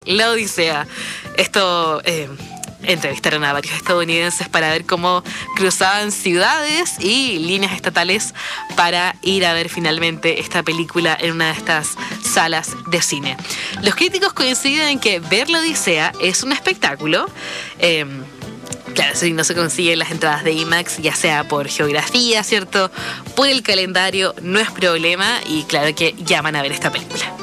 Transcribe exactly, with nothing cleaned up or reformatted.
La Odisea. Esto... Eh, entrevistaron a varios estadounidenses para ver cómo cruzaban ciudades y líneas estatales para ir a ver finalmente esta película en una de estas salas de cine. Los críticos coinciden en que ver La Odisea es un espectáculo. Eh, Claro, si no se consiguen las entradas de IMAX, ya sea por geografía, ¿cierto? Por el calendario, no es problema y claro que llaman a ver esta película.